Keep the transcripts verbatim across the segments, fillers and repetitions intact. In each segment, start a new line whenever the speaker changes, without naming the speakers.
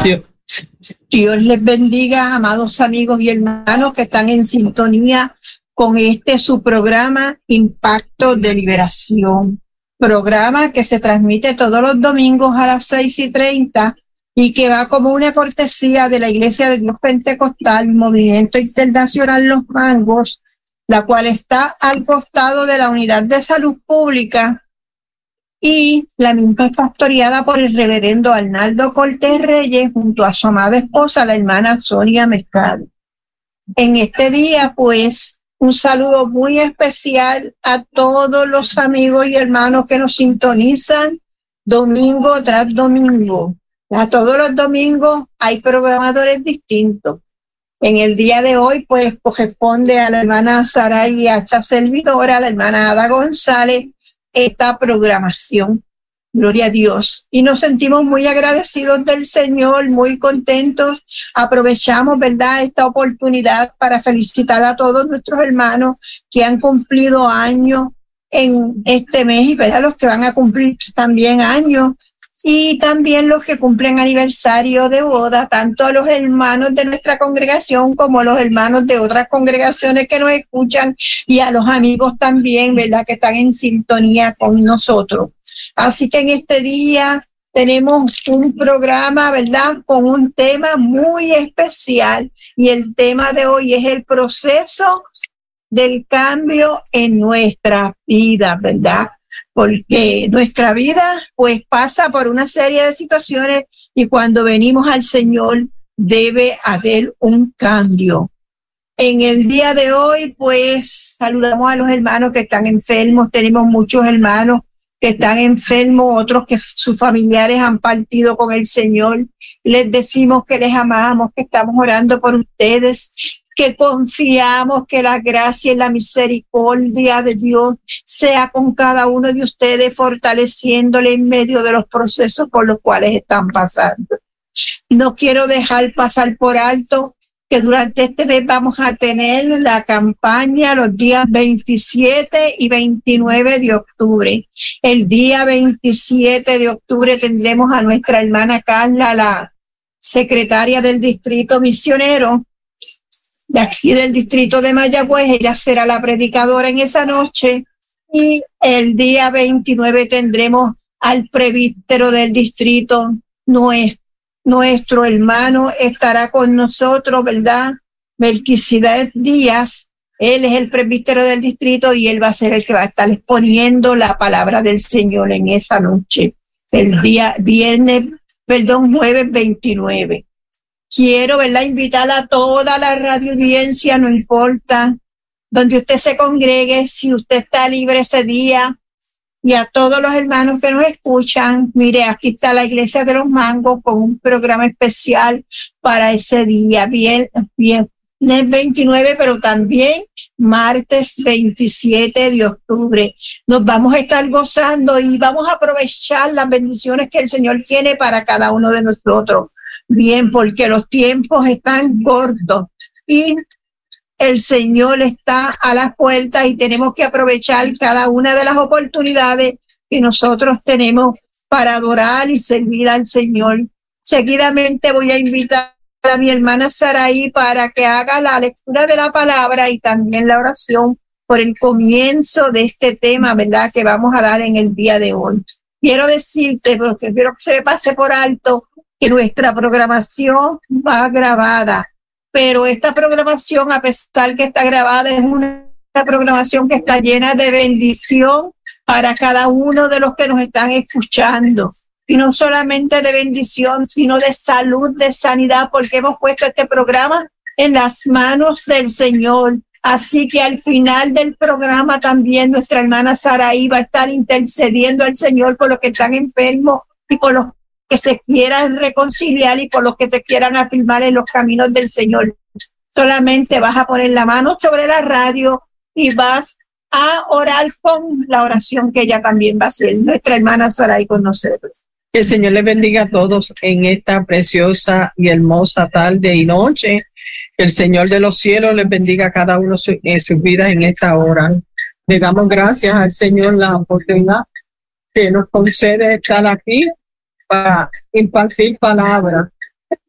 Dios. Dios les bendiga, amados amigos y hermanos que están en sintonía con este su programa Impacto de Liberación. Programa que se transmite todos los domingos a las seis y treinta y que va como una cortesía de la Iglesia de Dios Pentecostal, Movimiento Internacional Los Mangos, la cual está al costado de la Unidad de Salud Pública, y la misma es pastoreada por el reverendo Arnaldo Cortés Reyes junto a su amada esposa, la hermana Sonia Mercado. En este día, pues, un saludo muy especial a todos los amigos y hermanos que nos sintonizan domingo tras domingo. A todos los domingos hay programadores distintos. En el día de hoy, pues, corresponde a la hermana Sara y a esta servidora, la hermana Ada González, esta programación. Gloria a Dios. Y nos sentimos muy agradecidos del Señor, muy contentos. Aprovechamos, ¿verdad?, esta oportunidad para felicitar a todos nuestros hermanos que han cumplido años en este mes, y ¿verdad?, los que van a cumplir también años, y también los que cumplen aniversario de boda, tanto a los hermanos de nuestra congregación como a los hermanos de otras congregaciones que nos escuchan, y a los amigos también, ¿verdad?, que están en sintonía con nosotros. Así que en este día tenemos un programa, ¿verdad?, con un tema muy especial, y el tema de hoy es el proceso del cambio en nuestra vida, ¿verdad? Porque nuestra vida pues pasa por una serie de situaciones, y cuando venimos al Señor debe haber un cambio. En el día de hoy pues saludamos a los hermanos que están enfermos. Tenemos muchos hermanos que están enfermos, otros que sus familiares han partido con el Señor. Les decimos que les amamos, que estamos orando por ustedes, que confiamos que la gracia y la misericordia de Dios sea con cada uno de ustedes, fortaleciéndole en medio de los procesos por los cuales están pasando. No quiero dejar pasar por alto que durante este mes vamos a tener la campaña los días veintisiete y veintinueve de octubre. El día veintisiete de octubre tendremos a nuestra hermana Carla, la secretaria del Distrito Misionero, de aquí del distrito de Mayagüez. Ella será la predicadora en esa noche, y el día veintinueve tendremos al presbítero del distrito. Nuestro, nuestro hermano estará con nosotros, ¿verdad? Melquisedec Díaz. Él es el presbítero del distrito y él va a ser el que va a estar exponiendo la palabra del Señor en esa noche, el día viernes, perdón, jueves veintinueve. Quiero, ¿verdad?, invitar a toda la radio audiencia, no importa donde usted se congregue, si usted está libre ese día, y a todos los hermanos que nos escuchan. Mire, aquí está la Iglesia de los Mangos con un programa especial para ese día, bien, bien, veintinueve, pero también martes veintisiete de octubre. Nos vamos a estar gozando y vamos a aprovechar las bendiciones que el Señor tiene para cada uno de nosotros. Bien, porque los tiempos están cortos y el Señor está a las puertas, y tenemos que aprovechar cada una de las oportunidades que nosotros tenemos para adorar y servir al Señor. Seguidamente voy a invitar a mi hermana Saraí para que haga la lectura de la palabra y también la oración por el comienzo de este tema, ¿verdad?, que vamos a dar en el día de hoy. Quiero decirte, porque quiero que se me pase por alto, que nuestra programación va grabada, pero esta programación, a pesar que está grabada, es una programación que está llena de bendición para cada uno de los que nos están escuchando. Y no solamente de bendición, sino de salud, de sanidad, porque hemos puesto este programa en las manos del Señor. Así que al final del programa también nuestra hermana Saraí va a estar intercediendo al Señor por los que están enfermos y por los que se quieran reconciliar y por los que se quieran afirmar en los caminos del Señor. Solamente vas a poner la mano sobre la radio y vas a orar con la oración que ella también va a hacer, nuestra hermana Saraí, con nosotros.
Que el Señor les bendiga a todos en esta preciosa y hermosa tarde y noche. Que el Señor de los cielos les bendiga a cada uno en sus vidas en esta hora. Le damos gracias al Señor la oportunidad que nos concede estar aquí para impartir palabras.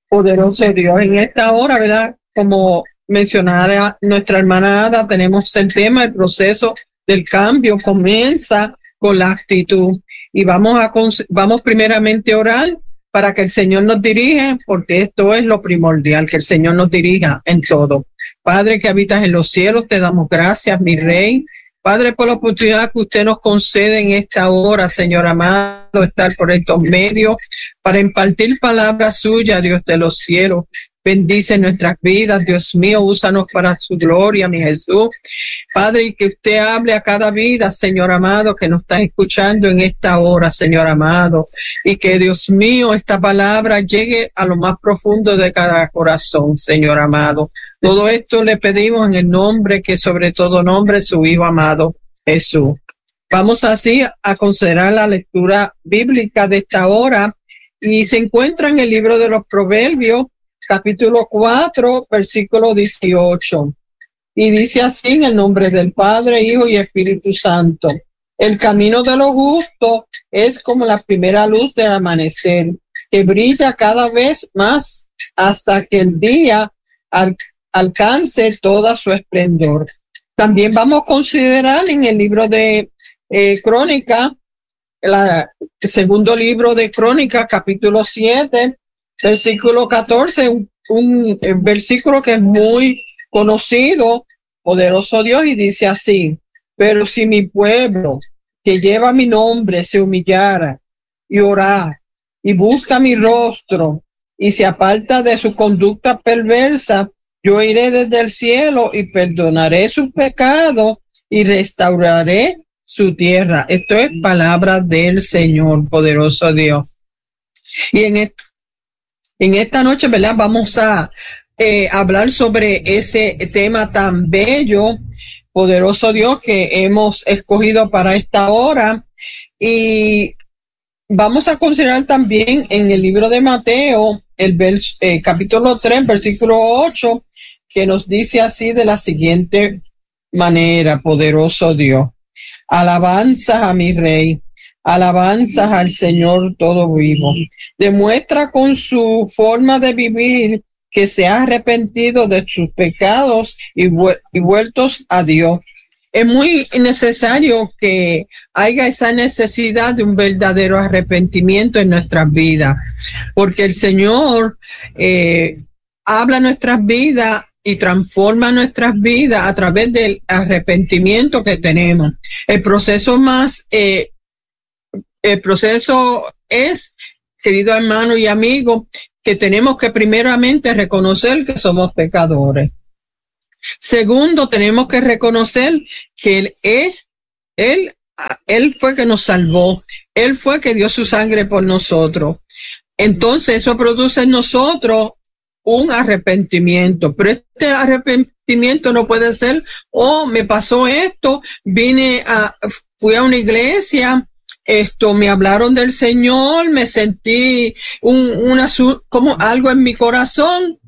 Poderoso Dios, en esta hora, ¿verdad? Como mencionara nuestra hermana Ada, tenemos el tema, el proceso del cambio comienza con la actitud. Y vamos a vamos primeramente a orar para que el Señor nos dirija, porque esto es lo primordial, que el Señor nos dirija en todo. Padre que habitas en los cielos, te damos gracias, mi Rey. Padre, por la oportunidad que usted nos concede en esta hora, Señor amado, estar por estos medios para impartir palabras suyas, Dios de los cielos. Bendice nuestras vidas, Dios mío, úsanos para su gloria, mi Jesús. Padre, y que usted hable a cada vida, Señor amado, que nos está escuchando en esta hora, Señor amado. Y que, Dios mío, esta palabra llegue a lo más profundo de cada corazón, Señor amado. Todo esto le pedimos en el nombre que sobre todo nombre su Hijo amado, Jesús. Vamos así a considerar la lectura bíblica de esta hora y se encuentra en el libro de los Proverbios, capítulo cuatro, versículo dieciocho. Y dice así en el nombre del Padre, Hijo y Espíritu Santo. El camino de los justos es como la primera luz del amanecer, que brilla cada vez más hasta que el día al alcance toda su esplendor. También vamos a considerar en el libro de eh, Crónica, la, el segundo libro de Crónica, capítulo siete, versículo catorce, un, un, un versículo que es muy conocido, poderoso Dios, y dice así: pero si mi pueblo, que lleva mi nombre, se humillara y orara y busca mi rostro y se aparta de su conducta perversa, yo iré desde el cielo y perdonaré su pecado y restauraré su tierra. Esto es palabra del Señor, poderoso Dios. Y en, et, en esta noche, ¿verdad? Vamos a eh, hablar sobre ese tema tan bello, poderoso Dios, que hemos escogido para esta hora. Y vamos a considerar también en el libro de Mateo, el vers, eh, capítulo tres, versículo ocho, que nos dice así de la siguiente manera, poderoso Dios. Alabanzas a mi Rey, alabanzas al Señor todo vivo. Demuestra con su forma de vivir que se ha arrepentido de sus pecados y, vu y vueltos a Dios. Es muy necesario que haya esa necesidad de un verdadero arrepentimiento en nuestras vidas, porque el Señor eh, habla nuestras vidas y transforma nuestras vidas a través del arrepentimiento que tenemos. El proceso más, eh, el proceso es, querido hermano y amigo, que tenemos que primeramente reconocer que somos pecadores. Segundo, tenemos que reconocer que él es, él, él fue que nos salvó. Él fue que dio su sangre por nosotros. Entonces eso produce en nosotros un arrepentimiento, pero este arrepentimiento no puede ser, oh, me pasó esto, vine a, fui a una iglesia, esto, me hablaron del Señor, me sentí un, una, como algo en mi corazón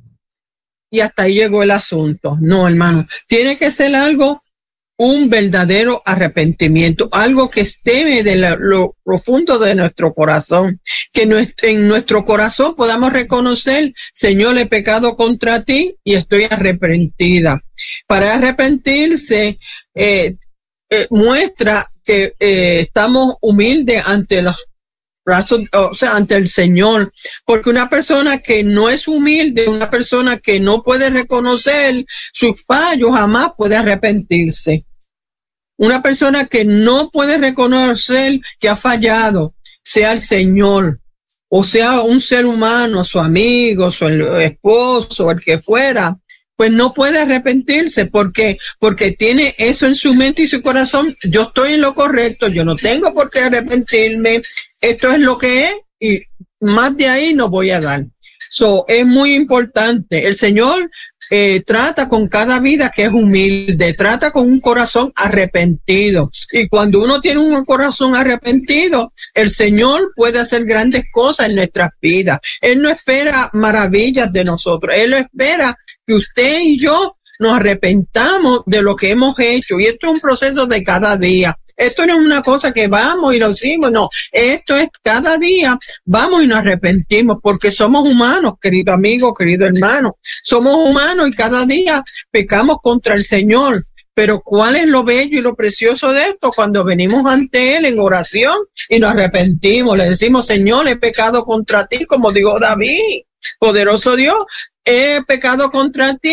y hasta ahí llegó el asunto. No, hermano, tiene que ser algo, un verdadero arrepentimiento, algo que esté de la, lo profundo de nuestro corazón, que en nuestro corazón podamos reconocer, Señor, he pecado contra ti y estoy arrepentida. Para arrepentirse, eh, eh, muestra que eh, estamos humildes ante los brazos, o sea, ante el Señor, porque una persona que no es humilde, una persona que no puede reconocer sus fallos, jamás puede arrepentirse. Una persona que no puede reconocer que ha fallado, sea el Señor, o sea un ser humano, su amigo, su esposo, el que fuera, pues no puede arrepentirse. ¿Por qué? Porque tiene eso en su mente y su corazón. Yo estoy en lo correcto, yo no tengo por qué arrepentirme, esto es lo que es y más de ahí no voy a dar. So, es muy importante. El Señor eh, trata con cada vida que es humilde, trata con un corazón arrepentido. Y cuando uno tiene un corazón arrepentido, el Señor puede hacer grandes cosas en nuestras vidas. Él no espera maravillas de nosotros. Él espera que usted y yo nos arrepentamos de lo que hemos hecho. Y esto es un proceso de cada día. Esto no es una cosa que vamos y lo hicimos, no. Esto es cada día, vamos y nos arrepentimos, porque somos humanos, querido amigo, querido hermano. Somos humanos y cada día pecamos contra el Señor. Pero ¿cuál es lo bello y lo precioso de esto? Cuando venimos ante Él en oración y nos arrepentimos, le decimos, Señor, he pecado contra ti, como dijo David, poderoso Dios, he pecado contra ti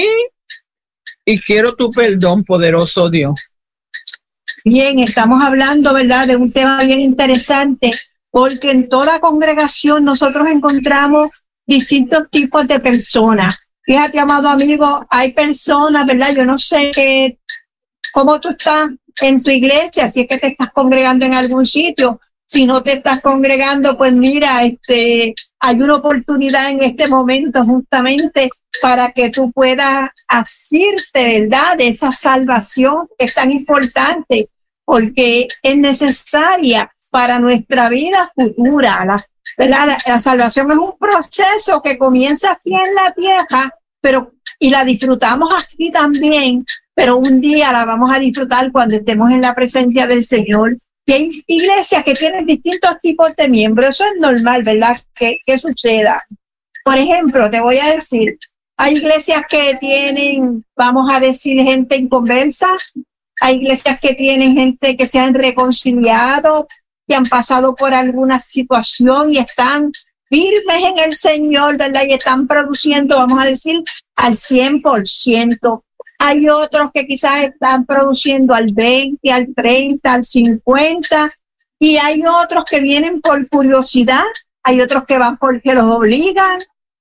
y quiero tu perdón, poderoso Dios.
Bien, estamos hablando, ¿verdad?, de un tema bien interesante, porque en toda congregación nosotros encontramos distintos tipos de personas. Fíjate, amado amigo, hay personas, ¿verdad? Yo no sé qué, cómo tú estás en tu iglesia, si es que te estás congregando en algún sitio. Si no te estás congregando, pues mira, este, hay una oportunidad en este momento justamente para que tú puedas asirte, ¿verdad?, de esa salvación que es tan importante, porque es necesaria para nuestra vida futura. La, ¿verdad? La, la salvación es un proceso que comienza aquí en la tierra, pero y la disfrutamos aquí también, pero un día la vamos a disfrutar cuando estemos en la presencia del Señor. Y hay iglesias que tienen distintos tipos de miembros. Eso es normal, ¿verdad?, que, que suceda. Por ejemplo, te voy a decir, hay iglesias que tienen, vamos a decir, gente inconversa. Hay iglesias que tienen gente que se han reconciliado, que han pasado por alguna situación y están firmes en el Señor, ¿verdad? Y están produciendo, vamos a decir, al cien por ciento. Hay otros que quizás están produciendo al veinte, al treinta, al cincuenta, y hay otros que vienen por curiosidad, hay otros que van porque los obligan,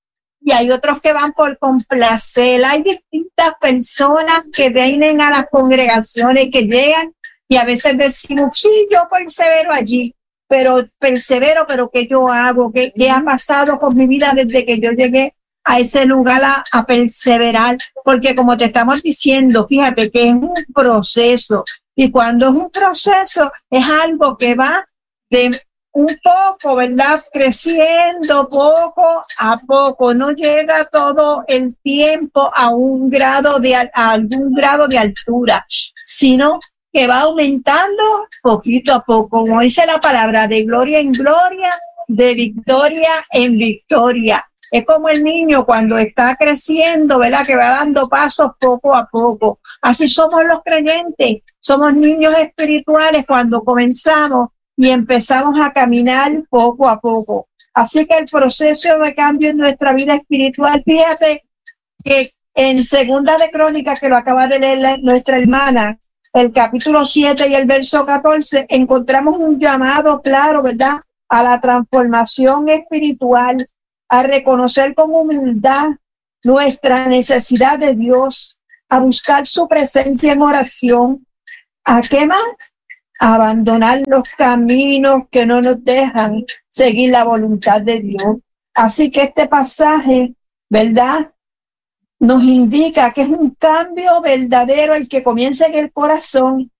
y hay otros que van por complacer. Hay distintas personas que vienen a las congregaciones, que llegan, y a veces decimos, sí, yo persevero allí, pero persevero, pero ¿qué yo hago? ¿Qué, qué ha pasado con mi vida desde que yo llegué a ese lugar a, a perseverar? Porque como te estamos diciendo, fíjate que es un proceso, y cuando es un proceso es algo que va de un poco, ¿verdad?, creciendo poco a poco. No llega todo el tiempo a un grado de a algún grado de altura, sino que va aumentando poquito a poco, como dice la palabra, de gloria en gloria, de victoria en victoria. Es como el niño cuando está creciendo, ¿verdad?, que va dando pasos poco a poco. Así somos los creyentes, somos niños espirituales cuando comenzamos y empezamos a caminar poco a poco. Así que el proceso de cambio en nuestra vida espiritual, fíjate que en Segunda de Crónicas, que lo acaba de leer la, nuestra hermana, el capítulo siete y el verso catorce, encontramos un llamado claro, ¿verdad?, a la transformación espiritual, a reconocer con humildad nuestra necesidad de Dios, a buscar su presencia en oración. ¿A qué más? A abandonar los caminos que no nos dejan seguir la voluntad de Dios. Así que este pasaje, ¿verdad?, nos indica que es un cambio verdadero el que comienza en el corazón